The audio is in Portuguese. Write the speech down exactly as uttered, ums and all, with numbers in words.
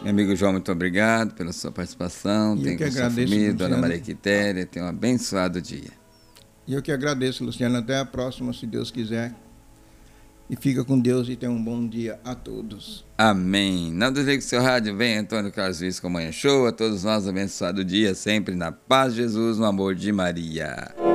Meu amigo João, muito obrigado pela sua participação. E eu Tenha que com sua agradeço, família, Dona Luciano. Maria Quitéria. Tenha um abençoado dia. E eu que agradeço, Luciano. Até a próxima, se Deus quiser. E fica com Deus e tenha um bom dia a todos. Amém. Não desligue seu rádio. Vem Antônio Carlos Luiz com Manhã Show. A todos nós, abençoado dia, sempre na paz de Jesus, no amor de Maria.